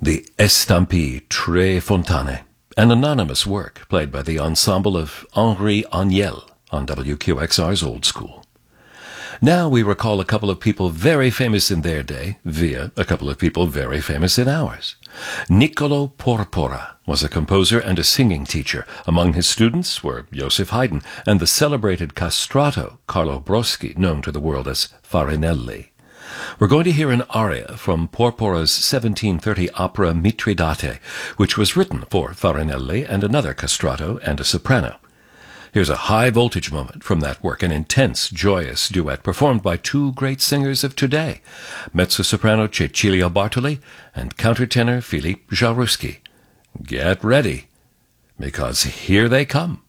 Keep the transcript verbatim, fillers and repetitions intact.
the Estampie Tre Fontane, an anonymous work played by the ensemble of Henri Agnel on W Q X R's Old School. Now we recall a couple of people very famous in their day via a couple of people very famous in ours. Niccolo Porpora was a composer and a singing teacher. Among his students were Joseph Haydn and the celebrated castrato Carlo Broschi, known to the world as Farinelli. We're going to hear an aria from Porpora's seventeen thirty opera Mitridate, which was written for Farinelli and another castrato and a soprano. Here's a high-voltage moment from that work, an intense, joyous duet performed by two great singers of today, mezzo-soprano Cecilia Bartoli and countertenor Philippe Jarouski. Get ready, because here they come.